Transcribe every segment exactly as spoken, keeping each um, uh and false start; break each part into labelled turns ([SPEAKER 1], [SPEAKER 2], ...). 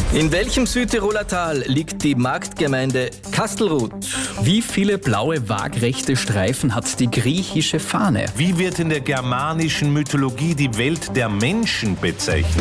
[SPEAKER 1] In welchem Südtiroler Tal liegt die Marktgemeinde Kastelruth?
[SPEAKER 2] Wie viele blaue waagrechte Streifen hat die griechische Fahne?
[SPEAKER 3] Wie wird in der germanischen Mythologie die Welt der Menschen bezeichnet?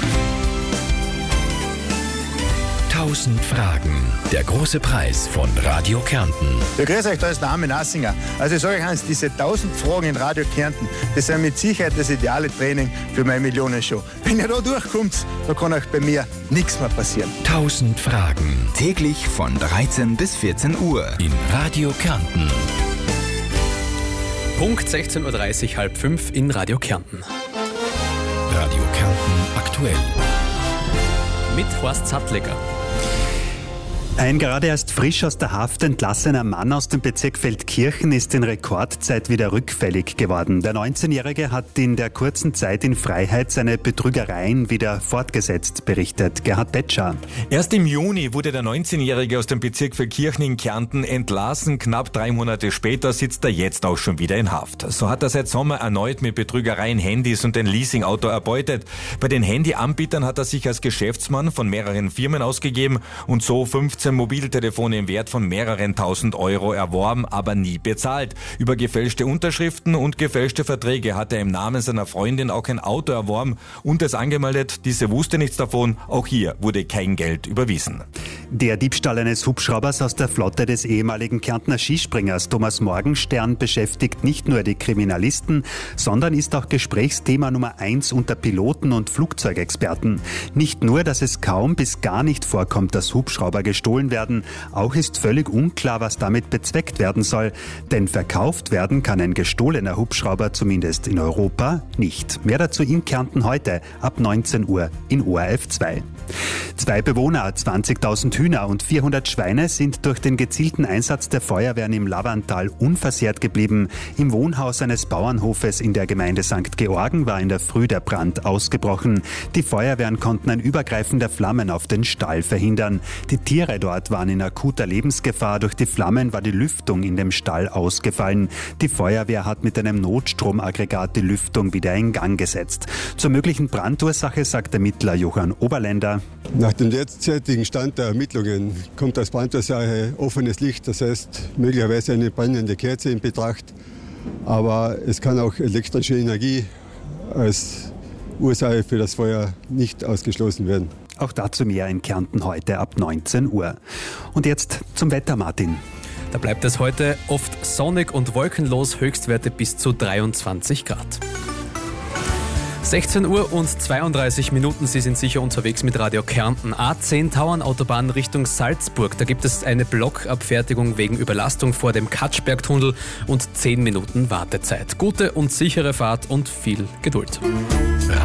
[SPEAKER 4] Tausend Fragen. Der große Preis von Radio Kärnten.
[SPEAKER 5] Ja, grüß euch, da ist der Armin Assinger. Also ich sage euch eins, diese tausend Fragen in Radio Kärnten, das sind mit Sicherheit das ideale Training für meine Millionenshow. Wenn ihr da durchkommt, dann kann euch bei mir nichts mehr passieren.
[SPEAKER 4] Tausend Fragen.
[SPEAKER 6] Täglich von dreizehn bis vierzehn Uhr.
[SPEAKER 4] In Radio Kärnten.
[SPEAKER 2] Punkt sechzehn Uhr dreißig, halb fünf in Radio Kärnten.
[SPEAKER 4] Radio Kärnten aktuell.
[SPEAKER 2] Mit Horst Sattleger.
[SPEAKER 7] Ein gerade erst frisch aus der Haft entlassener Mann aus dem Bezirk Feldkirchen ist in Rekordzeit wieder rückfällig geworden. Der neunzehnjährige hat in der kurzen Zeit in Freiheit seine Betrügereien wieder fortgesetzt, berichtet Gerhard Betscher.
[SPEAKER 8] Erst im Juni wurde der neunzehnjährige aus dem Bezirk Feldkirchen in Kärnten entlassen. Knapp drei Monate später sitzt er jetzt auch schon wieder in Haft. So hat er seit Sommer erneut mit Betrügereien Handys und ein Leasingauto erbeutet. Bei den Handyanbietern hat er sich als Geschäftsmann von mehreren Firmen ausgegeben und so fünfzehn Mobiltelefone im Wert von mehreren tausend Euro erworben, aber nie bezahlt. Über gefälschte Unterschriften und gefälschte Verträge hat er im Namen seiner Freundin auch ein Auto erworben und es angemeldet. Diese wusste nichts davon. Auch hier wurde kein Geld überwiesen.
[SPEAKER 7] Der Diebstahl eines Hubschraubers aus der Flotte des ehemaligen Kärntner Skispringers Thomas Morgenstern beschäftigt nicht nur die Kriminalisten, sondern ist auch Gesprächsthema Nummer eins unter Piloten und Flugzeugexperten. Nicht nur, dass es kaum bis gar nicht vorkommt, dass Hubschrauber gestohlen werden, auch ist völlig unklar, was damit bezweckt werden soll. Denn verkauft werden kann ein gestohlener Hubschrauber zumindest in Europa nicht. Mehr dazu in Kärnten heute ab neunzehn Uhr in O R F zwei. Zwei Bewohner, zwanzigtausend Hühner und vierhundert Schweine sind durch den gezielten Einsatz der Feuerwehren im Lavantal unversehrt geblieben. Im Wohnhaus eines Bauernhofes in der Gemeinde Sankt Georgen war in der Früh der Brand ausgebrochen. Die Feuerwehren konnten ein Übergreifen der Flammen auf den Stall verhindern. Die Tiere dort waren in akuter Lebensgefahr. Durch die Flammen war die Lüftung in dem Stall ausgefallen. Die Feuerwehr hat mit einem Notstromaggregat die Lüftung wieder in Gang gesetzt. Zur möglichen Brandursache sagt Ermittler Johann Oberländer:
[SPEAKER 9] Nach dem derzeitigen Stand der Ermittlungen kommt als Brandursache offenes Licht, das heißt möglicherweise eine brennende Kerze in Betracht. Aber es kann auch elektrische Energie als Ursache für das Feuer nicht ausgeschlossen werden.
[SPEAKER 7] Auch dazu mehr in Kärnten heute ab neunzehn Uhr. Und jetzt zum Wetter, Martin.
[SPEAKER 2] Da bleibt es heute oft sonnig und wolkenlos, Höchstwerte bis zu dreiundzwanzig Grad. sechzehn Uhr und zweiunddreißig Minuten, Sie sind sicher unterwegs mit Radio Kärnten. A zehn Tauernautobahn Richtung Salzburg. Da gibt es eine Blockabfertigung wegen Überlastung vor dem Katschbergtunnel und zehn Minuten Wartezeit. Gute und sichere Fahrt und viel Geduld.